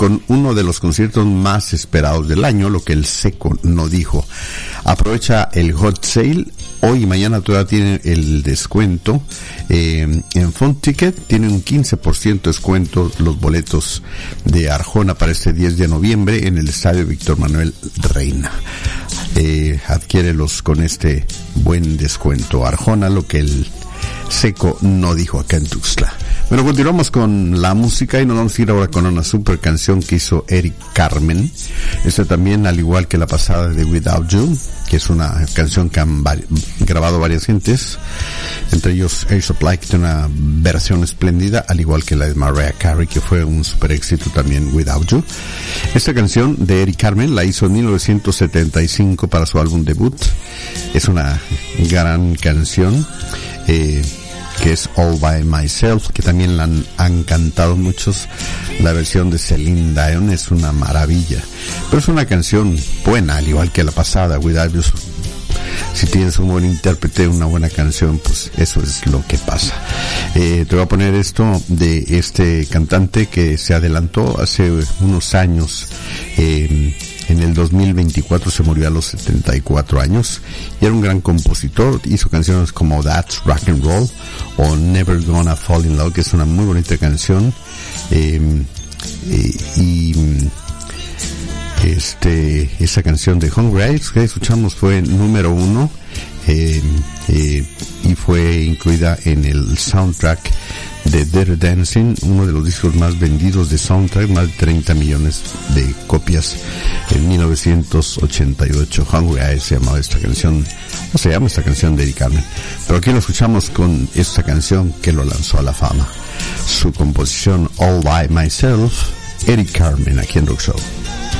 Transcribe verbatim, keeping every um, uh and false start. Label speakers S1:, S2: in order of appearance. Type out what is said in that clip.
S1: con uno de los conciertos más esperados del año, lo que el Seco no dijo. Aprovecha el hot sale. Hoy y mañana todavía tienen el descuento. Eh, en Fun Ticket tienen un quince por ciento descuento los boletos de Arjona para este diez de noviembre en el Estadio Víctor Manuel Reina. Eh, adquiérelos con este buen descuento. Arjona, lo que el Seco no dijo acá en Tuxtla. Bueno, continuamos con la música y nos vamos a ir ahora con una super canción que hizo Eric Carmen. Esta también, al igual que la pasada de Without You, que es una canción que han vari- grabado varias gentes, entre ellos Air Supply, que tiene una versión espléndida, al igual que la de Mariah Carey, que fue un super éxito también, Without You. Esta canción de Eric Carmen la hizo en mil novecientos setenta y cinco para su álbum debut. Es una gran canción, eh, que es All By Myself, que también la han, han cantado muchos. La versión de Celine Dion es una maravilla, pero es una canción buena, al igual que la pasada, Without You. Si tienes un buen intérprete, una buena canción, pues eso es lo que pasa. Eh, te voy a poner esto de este cantante que se adelantó hace unos años. Eh, en el dos mil veinticuatro se murió a los setenta y cuatro años y era un gran compositor. Hizo canciones como That's Rock and Roll o Never Gonna Fall in Love, que es una muy bonita canción. Eh, eh, y este esa canción de Hungry Eyes que escuchamos fue número uno, eh, eh, y fue incluida en el soundtrack de Dirty Dancing, uno de los discos más vendidos de soundtrack, más de treinta millones de copias en mil novecientos ochenta y ocho. Hungry Eyes se llamaba esta canción, o se llama esta canción de Eric Carmen, pero aquí lo escuchamos con esta canción que lo lanzó a la fama, su composición All By Myself, Eric Carmen, aquí en Rock Show.